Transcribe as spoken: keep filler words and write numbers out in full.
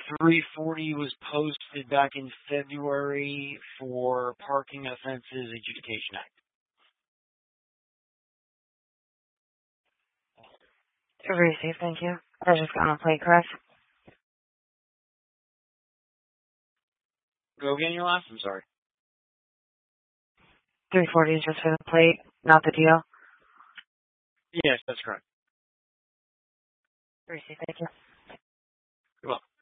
three forty was posted back in February for Parking Offenses Adjudication Act. Received, thank you. I just got on a plate, correct? Go again, your last? I'm sorry. three forty is just for the plate, not the deal. Yes, that's correct. Received, thank you. You're welcome.